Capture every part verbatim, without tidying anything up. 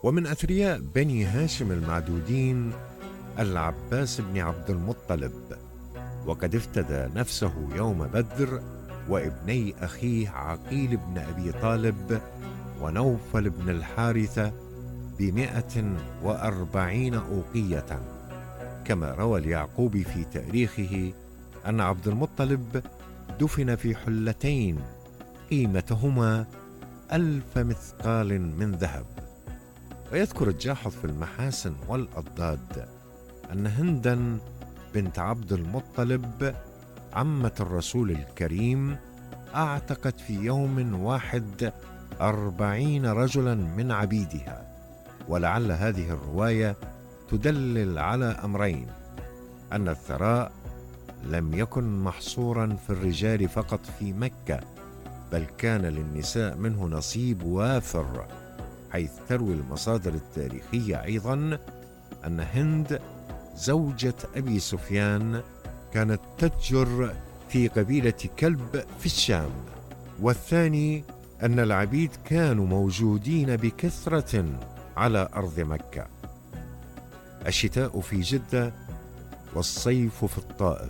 ومن أثرياء بني هاشم المعدودين العباس بن عبد المطلب، وقد افتدى نفسه يوم بدر وابني أخيه عقيل بن أبي طالب ونوفل بن الحارثة بمئة وأربعين أوقية، كما روى اليعقوبي في تاريخه أن عبد المطلب دفن في حلتين قيمتهما ألف مثقال من ذهب. ويذكر الجاحظ في المحاسن والأضداد أن هندا بنت عبد المطلب عمة الرسول الكريم أعتقت في يوم واحد أربعين رجلا من عبيدها، ولعل هذه الرواية تدلل على أمرين: أن الثراء لم يكن محصورا في الرجال فقط في مكة، بل كان للنساء منه نصيب وافر، حيث تروي المصادر التاريخية أيضا أن هند زوجة أبي سفيان كانت تتجر في قبيلة كلب في الشام. والثاني أن العبيد كانوا موجودين بكثرة على أرض مكة. الشتاء في جدة والصيف في الطائف.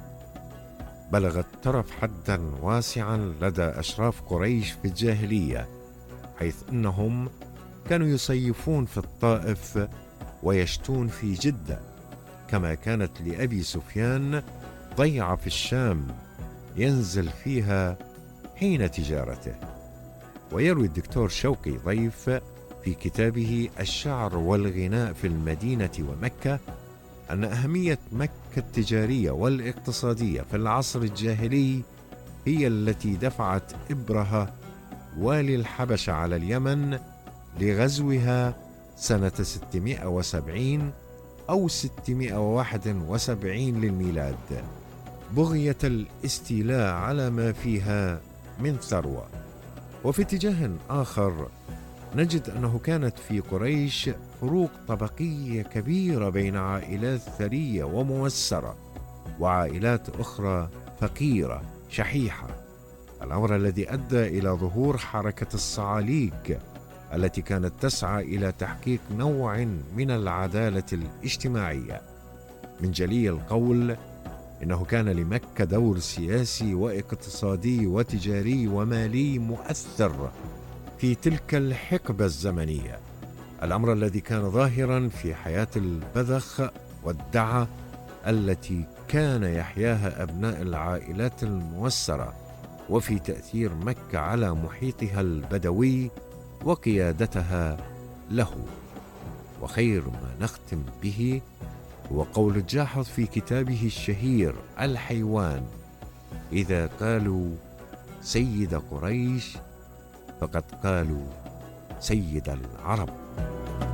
بلغ الترف حدا واسعا لدى أشراف قريش في الجاهلية، حيث أنهم كانوا يصيفون في الطائف ويشتون في جدة، كما كانت لأبي سفيان ضيعة في الشام ينزل فيها حين تجارته. ويروي الدكتور شوقي ضيف في كتابه الشعر والغناء في المدينة ومكة أن أهمية مكة التجارية والاقتصادية في العصر الجاهلي هي التي دفعت إبرهة والي الحبشة على اليمن لغزوها سنة ستمائة وسبعين أو ستمائة وواحد وسبعين للميلاد، بغية الاستيلاء على ما فيها من ثروة. وفي اتجاه آخر نجد أنه كانت في قريش فروق طبقية كبيرة بين عائلات ثرية وموسرة وعائلات أخرى فقيرة شحيحة، الأمر الذي أدى إلى ظهور حركة الصعاليك التي كانت تسعى إلى تحقيق نوع من العدالة الاجتماعية. من جلي القول إنه كان لمكة دور سياسي واقتصادي وتجاري ومالي مؤثر في تلك الحقبة الزمنية، الأمر الذي كان ظاهرا في حياة البذخ والدعة التي كان يحياها أبناء العائلات الموسرة، وفي تأثير مكة على محيطها البدوي وقيادتها له. وخير ما نختم به هو قول الجاحظ في كتابه الشهير الحيوان: إذا قالوا سيد قريش فقد قالوا سيد العرب.